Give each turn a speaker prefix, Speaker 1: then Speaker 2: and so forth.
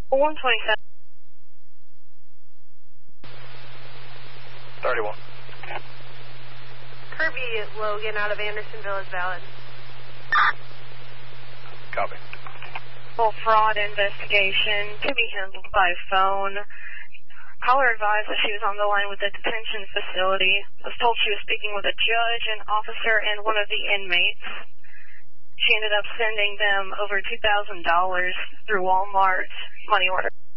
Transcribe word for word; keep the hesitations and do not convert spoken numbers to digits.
Speaker 1: one twenty-seven.
Speaker 2: thirty-one.
Speaker 3: Kirby Logan out of Andersonville is valid.
Speaker 2: Copy.
Speaker 1: Full fraud investigation to be handled by phone. Caller advised that she was on the line with the detention facility. Was told she was speaking with a judge, an officer, and one of the inmates. She ended up sending them over two thousand dollars through Walmart's money order.